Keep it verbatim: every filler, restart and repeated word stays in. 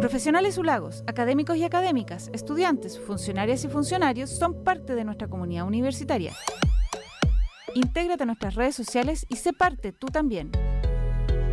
Profesionales Ulagos, académicos y académicas, estudiantes, funcionarias y funcionarios son parte de nuestra comunidad universitaria. Intégrate a nuestras redes sociales y sé parte tú también.